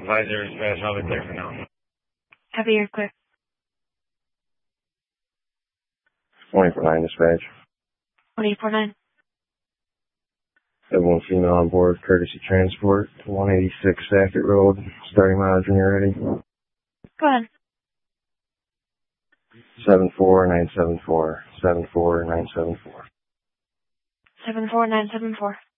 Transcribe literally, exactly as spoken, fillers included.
Visor dispatch, I'll be clear for now. Copy, you're clear. twenty-four nine dispatch. twenty-four nine. Everyone female on board, courtesy transport, one eighty-six Sackett Road, starting mileage when you're ready. Go ahead. seven four nine seven four, seven four nine seven four. seven four nine seven four.